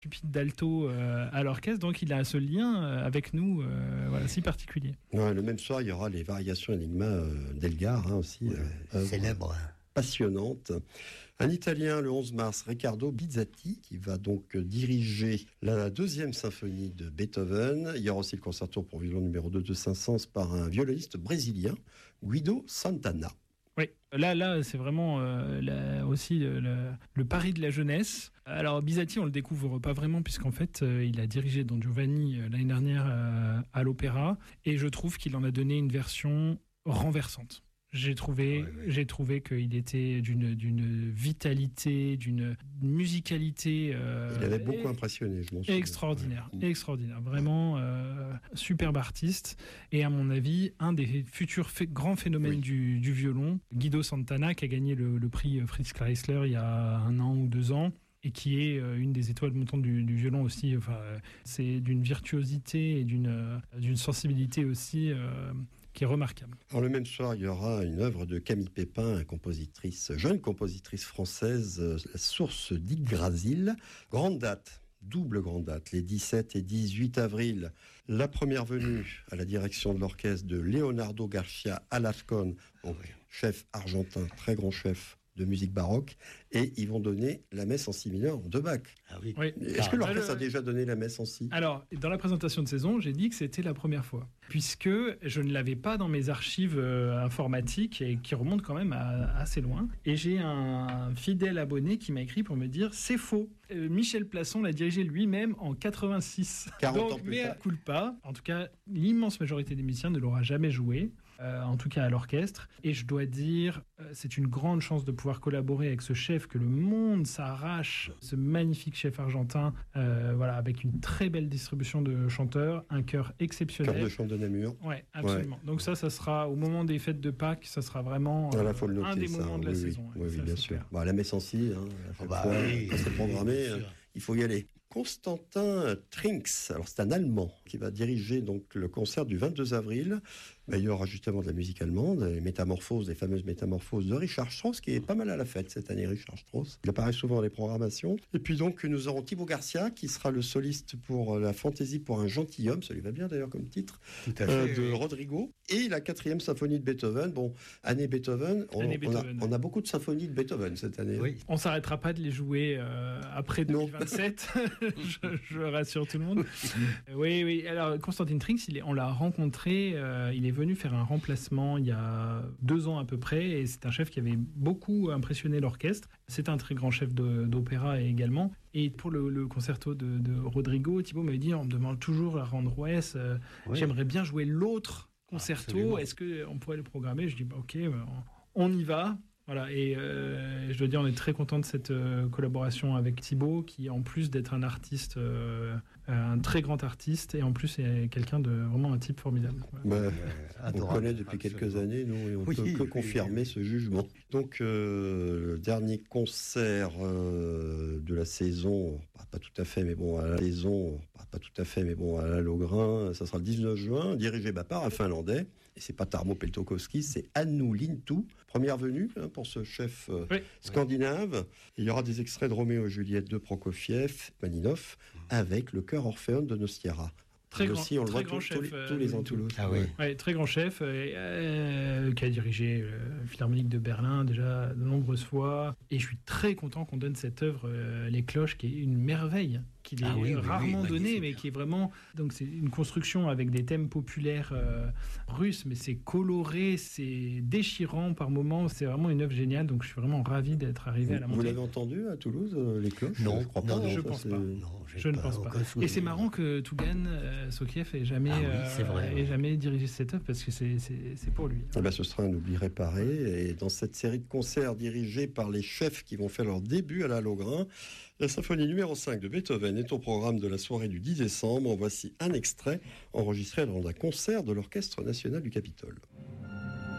pupitre d'alto à l'orchestre, donc il a ce lien avec nous si particulier. Ouais, le même soir, il y aura les variations Enigma d'Elgar aussi. Célèbre. Passionnante. Un Italien, le 11 mars, Riccardo Bizzati, qui va donc diriger la 2e symphonie de Beethoven. Il y aura aussi le concerto pour violon numéro 2 de Saint-Saëns par un violoniste brésilien, Guido Santana. Oui, là, c'est vraiment aussi le pari de la jeunesse. Alors, Bizzati, on le découvre pas vraiment, puisqu'en fait, il a dirigé Don Giovanni l'année dernière à l'opéra, et je trouve qu'il en a donné une version renversante. J'ai trouvé qu'il était d'une vitalité, d'une musicalité. Il avait beaucoup impressionné, je m'en souviens. Extraordinaire. Vraiment superbe artiste. Et à mon avis, un des futurs grands phénomènes du violon, Guido Santana, qui a gagné le prix Fritz Kreisler il y a 1 an ou 2 ans. Et qui est une des étoiles montantes du violon aussi. C'est d'une virtuosité et d'une sensibilité aussi qui est remarquable. Alors le même soir, il y aura une œuvre de Camille Pépin, jeune compositrice française, La Source d'Yggdrasil. Double grande date, les 17 et 18 avril. La première venue à la direction de l'orchestre de Leonardo Garcia Alarcón, chef argentin, très grand chef de musique baroque, et ils vont donner la messe en si mineur de Bach. Ah oui. Est-ce que l'orchestre a déjà donné la messe en si? Alors, dans la présentation de saison, j'ai dit que c'était la première fois, puisque je ne l'avais pas dans mes archives informatiques, et qui remontent quand même assez loin. Et j'ai un fidèle abonné qui m'a écrit pour me dire « c'est faux ». Michel Plasson l'a dirigé lui-même en 86. 40 ans plus mea tard. culpa. En tout cas, l'immense majorité des musiciens ne l'aura jamais joué, en tout cas à l'orchestre. Et je dois dire, c'est une grande chance de pouvoir collaborer avec ce chef que le monde s'arrache, ce magnifique chef argentin, avec une très belle distribution de chanteurs, un chœur exceptionnel. Chœur de chant de Namur. Ouais, absolument. Ouais. Donc ça sera au moment des fêtes de Pâques, ça sera vraiment faut le noter, un des moments de la saison. Oui, bien sûr. La messe en si, quand c'est programmé, il faut y aller. Constantin Trinks, alors c'est un Allemand qui va diriger donc le concert du 22 avril. Il y aura justement de la musique allemande, les fameuses métamorphoses de Richard Strauss, qui est pas mal à la fête cette année, Richard Strauss. Il apparaît souvent dans les programmations. Et puis donc nous aurons Thibaut Garcia, qui sera le soliste pour la fantaisie pour un gentilhomme, ça lui va bien d'ailleurs comme titre, de Rodrigo. Et la 4e symphonie de Beethoven. Année Beethoven, on a beaucoup de symphonies de Beethoven cette année. Oui. On s'arrêtera pas de les jouer après 2027, je rassure tout le monde. Oui. Alors, Constantin Trinks, on l'a rencontré, il est venu faire un remplacement il y a 2 ans à peu près, et c'est un chef qui avait beaucoup impressionné l'orchestre. C'est un très grand chef d'opéra également. Et pour le concerto de Rodrigo, Thibaut m'avait dit, on me demande toujours la rendre Wes, j'aimerais bien jouer l'autre concerto, absolument. Est-ce qu'on pourrait le programmer? Je dis, ok, on y va. Voilà, et je dois dire, on est très content de cette collaboration avec Thibaut, qui en plus d'être un artiste, un très grand artiste, et en plus est quelqu'un de vraiment un type formidable. Voilà. On connaît depuis quelques années, nous, et on peut que confirmer ce jugement. Donc, le dernier concert de la saison, pas tout à fait, mais bon, à la Logrin, ça sera le 19 juin, dirigé par un Finlandais, et c'est pas Tarmo Peltokoski, c'est Hannu Lintu, première venue pour ce chef scandinave. Et il y aura des extraits de Roméo et Juliette de Prokofiev, Maninov, avec le chœur Orphéon de Nostiera. Très grand, aussi, on le voit chef, tous les ans Toulouse. Très grand chef, qui a dirigé le Philharmonique de Berlin déjà de nombreuses fois. Et je suis très content qu'on donne cette œuvre, Les Cloches, qui est une merveille, qu'il est rarement donné, mais qui est vraiment... Donc c'est une construction avec des thèmes populaires russes, mais c'est coloré, c'est déchirant par moments, c'est vraiment une œuvre géniale, donc je suis vraiment ravi d'être arrivé à la montée. Vous l'avez entendu à Toulouse, Les Cloches? Non, je crois pas. Je pense pas. Je ne pense pas. Et c'est marrant que Tougan Sokiev ait jamais dirigé cette œuvre, parce que c'est pour lui. Ce sera un oubli réparé, et dans cette série de concerts dirigés par les chefs qui vont faire leur début à la Logrin, la symphonie numéro 5 de Beethoven est au programme de la soirée du 10 décembre. En voici un extrait enregistré lors d'un concert de l'Orchestre national du Capitole.